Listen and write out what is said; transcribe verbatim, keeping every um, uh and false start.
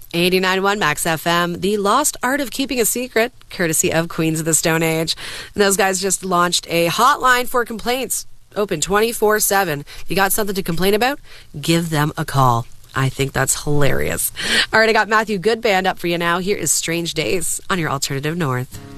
eighty-nine point one Max F M, The Lost Art of Keeping a Secret, courtesy of Queens of the Stone Age. And those guys just launched a hotline for complaints, open twenty-four seven. If you got something to complain about, give them a call. I think that's hilarious. All right, I got Matthew Goodband up for you now. Here is Strange Days on your Alternative North.